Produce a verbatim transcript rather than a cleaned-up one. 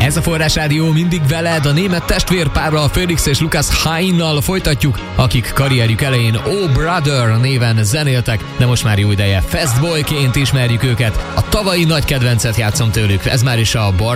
Ez a Forrás Rádió mindig veled, a német testvérpárral, Felix és Lukas Hainnal folytatjuk, akik karrierjük elején Oh Brother néven zenéltek, de most már jó ideje Fastboyként ismerjük őket. A tavalyi nagy kedvencet játszom tőlük, ez már is a Born